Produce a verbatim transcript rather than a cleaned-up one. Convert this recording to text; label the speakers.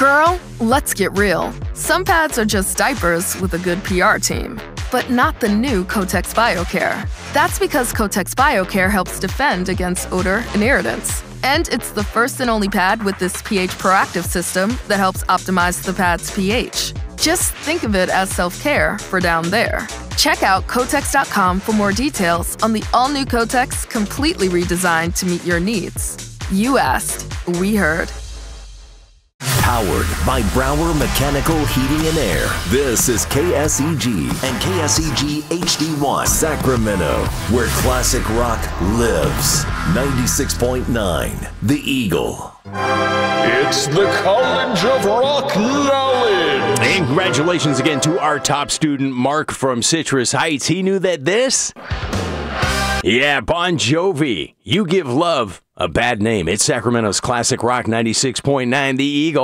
Speaker 1: Girl, let's get real. Some pads are just diapers with a good P R team, but not the new Kotex BioCare. That's because Kotex BioCare helps defend against odor and irritants. And it's the first and only pad with this pH proactive system that helps optimize the pad's pH. Just think of it as self-care for down there. Check out Kotex dot com for more details on the all-new Kotex, completely redesigned to meet your needs. You asked, we heard.
Speaker 2: Powered by Brower Mechanical Heating and Air. This is K S E G and K S E G H D one Sacramento, where classic rock lives. ninety-six point nine, The Eagle.
Speaker 3: It's the College of Rock Knowledge.
Speaker 4: And congratulations again to our top student, Mark from Citrus Heights. He knew that this? Yeah, Bon Jovi. You give love a bad name. It's Sacramento's classic rock ninety-six point nine, The Eagle.